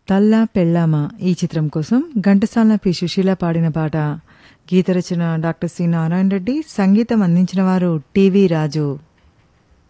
తల్లా పెళ్ళామా ఈ చిత్రం కోసం ఘంటసాల పి సుశీల పాడిన పాట. గీత రచన డాక్టర్ సి నారాయణ రెడ్డి, సంగీతం అందించిన వారు టివి రాజు.